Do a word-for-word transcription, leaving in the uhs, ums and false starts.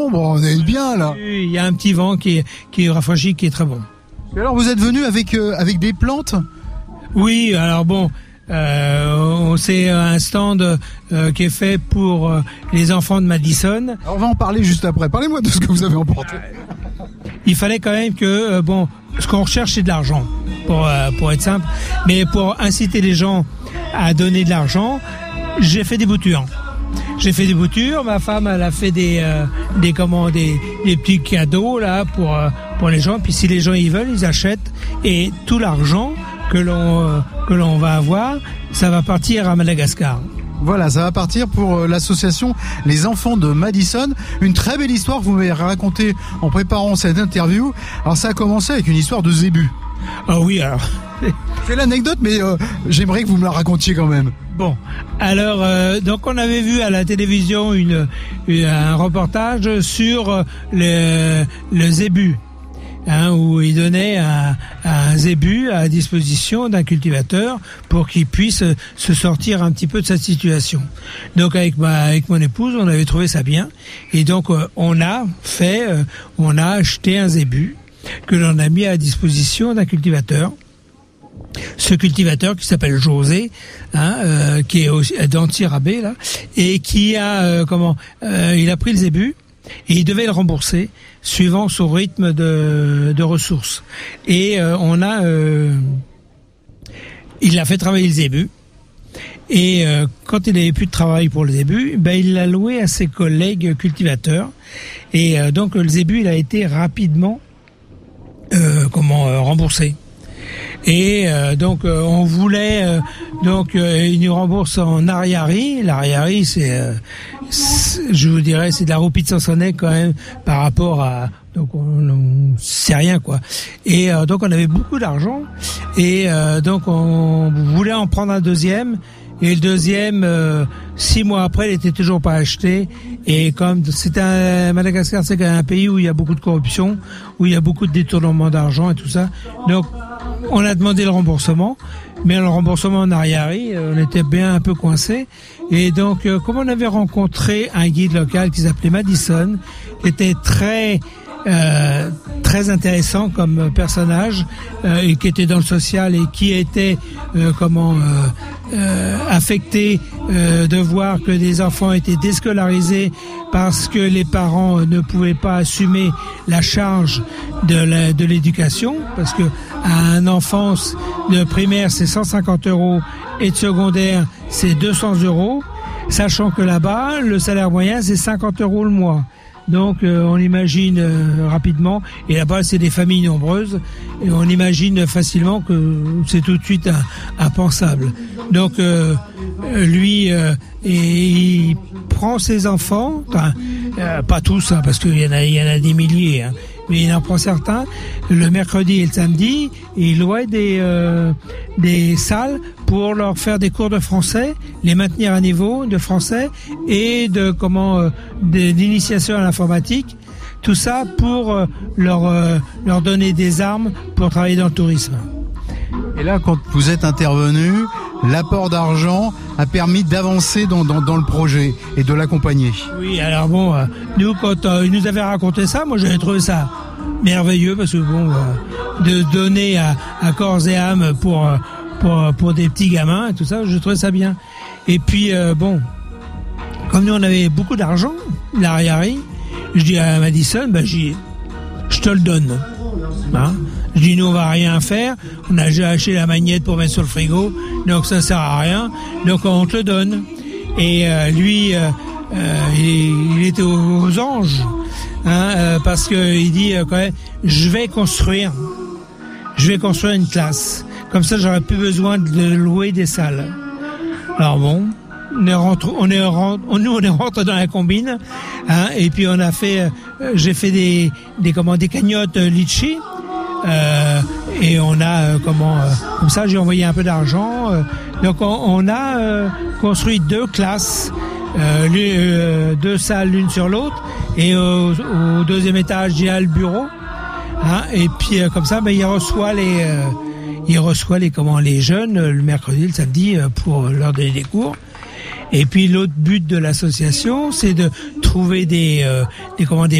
Bon, on est bien là. Il y a un petit vent qui est, qui est rafraîchi, qui est très bon. Et alors vous êtes venu avec euh, avec des plantes? Oui, alors bon, euh, c'est un stand euh, qui est fait pour euh, les enfants de Madison. Alors on va en parler juste après. Parlez-moi de ce que vous avez emporté. Il fallait quand même que, euh, bon, ce qu'on recherche c'est de l'argent, pour euh, pour être simple, mais pour inciter les gens à donner de l'argent, j'ai fait des boutures. J'ai fait des boutures, ma femme elle a fait des euh, des comment des, des petits cadeaux là pour euh, pour les gens. Puis si les gens y veulent, ils achètent et tout l'argent que l'on euh, que l'on va avoir, ça va partir à Madagascar. Voilà, ça va partir pour euh, l'association Les Enfants de Madison. Une très belle histoire que vous m'avez racontée en préparant cette interview. Alors ça a commencé avec une histoire de zébu. Ah oui, alors. C'est l'anecdote, mais euh, j'aimerais que vous me la racontiez quand même. Bon, alors euh, donc on avait vu à la télévision une, une un reportage sur euh, le, le zébu, hein, où il donnait un, un zébu à disposition d'un cultivateur pour qu'il puisse se sortir un petit peu de sa situation. Donc avec ma avec mon épouse, on avait trouvé ça bien, et donc euh, on a fait, euh, on a acheté un zébu que l'on a mis à disposition d'un cultivateur. Ce cultivateur qui s'appelle José, hein, euh, qui est aussi d'Antirabé là, et qui a euh, comment, euh, il a pris le zébu et il devait le rembourser suivant son rythme de, de ressources. Et euh, on a, euh, il a fait travailler le zébu. Et euh, quand il n'avait plus de travail pour le zébu, ben il l'a loué à ses collègues cultivateurs. Et euh, donc le zébu, il a été rapidement euh, comment euh, remboursé. Et euh, donc euh, on voulait euh, donc euh, il nous rembourse en ariari. L'ariari c'est, euh, c'est je vous dirais c'est de la roupie de Sansonnet quand même par rapport à, donc on, on c'est rien quoi. Et euh, donc on avait beaucoup d'argent et euh, donc on voulait en prendre un deuxième. Et le deuxième, euh, six mois après, il était toujours pas acheté. Et comme c'est un Madagascar, c'est quand même un pays où il y a beaucoup de corruption, où il y a beaucoup de détournement d'argent et tout ça. Donc, on a demandé le remboursement, mais le remboursement en ariari, on était bien un peu coincé. Et donc, euh, comme on avait rencontré un guide local qui s'appelait Madison, qui était très Euh, très intéressant comme personnage euh, et qui était dans le social et qui était euh, comment euh, euh, affecté euh, de voir que des enfants étaient déscolarisés parce que les parents ne pouvaient pas assumer la charge de, la, de l'éducation, parce que à un enfant de primaire c'est cent cinquante euros et de secondaire c'est deux cents euros, sachant que là-bas le salaire moyen c'est cinquante euros le mois. Donc euh, on imagine euh, rapidement, et là-bas c'est des familles nombreuses, et on imagine facilement que c'est tout de suite impensable. Donc euh, lui, euh, et il prend ses enfants, enfin euh, pas tous, hein, parce qu'il y en a, il y en a des milliers, hein, mais il en prend certains, le mercredi et le samedi, et il loue des, euh, des salles pour leur faire des cours de français, les maintenir à niveau de français et de comment euh, d'initiation à l'informatique, tout ça pour euh, leur euh, leur donner des armes pour travailler dans le tourisme. Et là, quand vous êtes intervenu, l'apport d'argent a permis d'avancer dans, dans, dans le projet et de l'accompagner. Oui, alors bon, euh, nous quand euh, ils nous avaient raconté ça, moi j'avais trouvé ça merveilleux parce que bon, euh, de donner à, à corps et âme pour euh, pour pour des petits gamins et tout ça, je trouvais ça bien. Et puis euh, bon, comme nous on avait beaucoup d'argent, l'ariari, je dis à Madison, ben j'y, je te le donne. Hein? Je dis nous on va rien faire, on a déjà acheté la magnète pour mettre sur le frigo, donc ça sert à rien, donc on te le donne. Et euh, lui, euh, euh, il, il était aux, aux anges, hein, euh, parce que il dit euh, quand même, je vais construire, je vais construire une classe. Comme ça, j'aurais plus besoin de louer des salles. Alors bon, on est rentré, on est rentré, nous on est rentré dans la combine, hein, et puis on a fait, euh, j'ai fait des, des comment, des cagnottes euh, litchi, euh, et on a euh, comment, euh, comme ça j'ai envoyé un peu d'argent. Euh, donc on, on a euh, construit deux classes, euh, les, euh, deux salles l'une sur l'autre, et au, au deuxième étage il y a le bureau, hein, et puis euh, comme ça, ben il reçoit les euh, il reçoit les comment les jeunes le mercredi, le samedi pour leur donner des cours. Et puis l'autre but de l'association, c'est de trouver des, euh, des comment des